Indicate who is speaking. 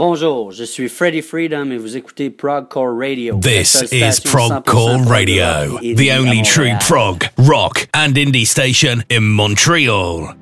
Speaker 1: Bonjour, je suis Freddie Freedom et vous écoutez Progcore Radio.
Speaker 2: This is Progcore Radio, the only true prog, rock and indie station in Montreal.